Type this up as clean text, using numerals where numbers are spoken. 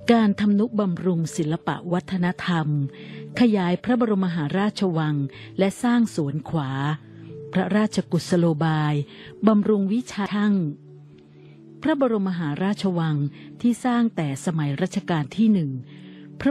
การทำนุบำรุงศิลปะวัฒนธรรมขยายพระบรมมหาราชวังและสร้างสวนขวาพระราชกุศโลบายบำรุงวิชาช่างพระบรมมหาราชวังที่สร้างแต่สมัยรัชกาลที่1